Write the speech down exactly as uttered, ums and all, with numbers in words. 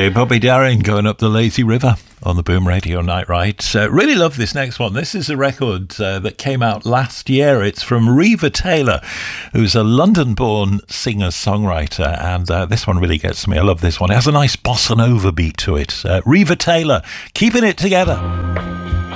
Hey, Bobby Darin going up the lazy river on the Boom Radio Night Ride. Uh, really love this next one. This is a record uh, that came out last year. It's from Reva Taylor, who's a London-born singer-songwriter, and uh, this one really gets to me. I love this one. It has a nice bossa nova beat to it. Uh, Reva Taylor, keeping it together.